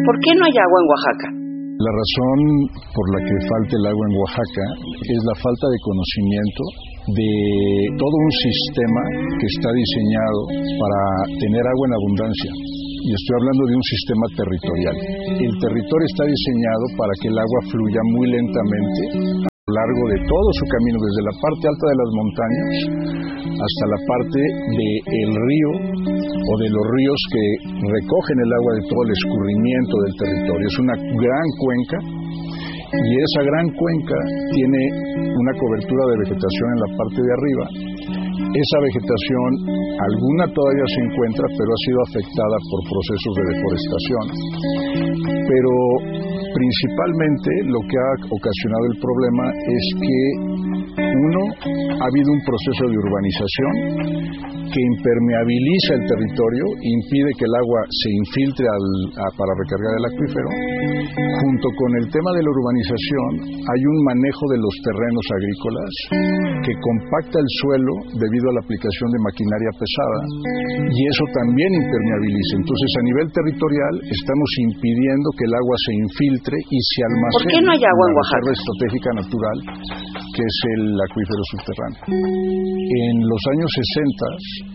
¿Por qué no hay agua en Oaxaca? La razón por la que falta el agua en Oaxaca es la falta de conocimiento de todo un sistema que está diseñado para tener agua en abundancia. Y estoy hablando de un sistema territorial. El territorio está diseñado para que el agua fluya muy lentamente a lo largo de todo su camino, desde la parte alta de las montañas hasta la parte del río o de los ríos que recogen el agua de todo el escurrimiento del territorio. Es una gran cuenca y esa gran cuenca tiene una cobertura de vegetación en la parte de arriba. Esa vegetación, alguna todavía se encuentra, pero ha sido afectada por procesos de deforestación. Pero principalmente lo que ha ocasionado el problema es que, uno, ha habido un proceso de urbanización que impermeabiliza el territorio e impide que el agua se infiltre para recargar el acuífero. Junto con el tema de la urbanización, hay un manejo de los terrenos agrícolas que compacta el suelo debido a la aplicación de maquinaria pesada y eso también impermeabiliza. Entonces, a nivel territorial, estamos impidiendo que el agua se infiltre y se almacene. ¿Por qué no hay agua en la Oaxaca? reserva estratégica natural, que es el acuífero subterráneo. En los años 60,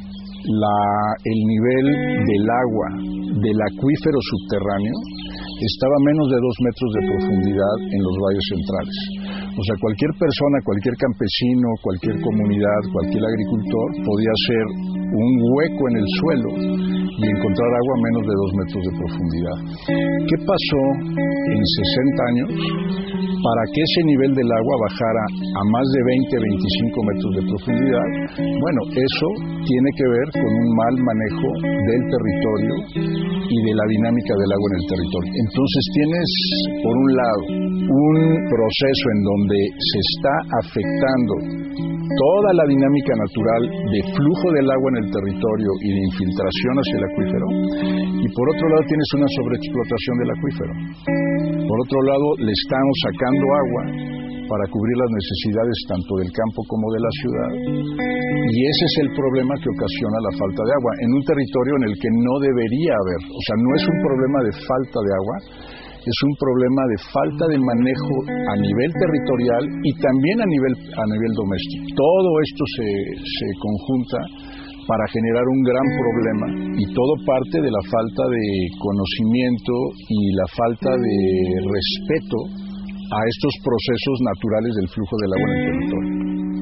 el nivel del agua del acuífero subterráneo estaba a menos de 2 metros de profundidad en los valles centrales. O sea, cualquier persona, cualquier campesino, cualquier comunidad, cualquier agricultor podía hacer un hueco en el suelo y encontrar agua a menos de 2 metros de profundidad. ¿Qué pasó en 60 años para que ese nivel del agua bajara a más de 20-25 metros de profundidad? Bueno, eso tiene que ver con un mal manejo del territorio y de la dinámica del agua en el territorio. Entonces tienes, por un lado, un proceso en donde se está afectando toda la dinámica natural de flujo del agua en el territorio y de infiltración hacia el acuífero, y por otro lado tienes una sobreexplotación del acuífero. Por otro lado, le estamos sacando agua para cubrir las necesidades tanto del campo como de la ciudad, y ese es el problema que ocasiona la falta de agua en un territorio en el que no debería haber. O sea, no es un problema de falta de agua, es un problema de falta de manejo a nivel territorial y también a nivel doméstico. Todo esto se conjunta para generar un gran problema y todo parte de la falta de conocimiento y la falta de respeto a estos procesos naturales del flujo del agua en el territorio.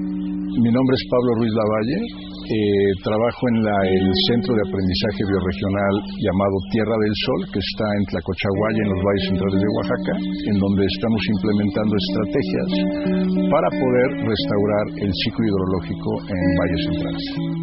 Mi nombre es Pablo Ruiz Lavalle, trabajo en el Centro de Aprendizaje Bioregional llamado Tierra del Sol, que está en Tlacochahuaya, en los valles centrales de Oaxaca, en donde estamos implementando estrategias para poder restaurar el ciclo hidrológico en valles centrales.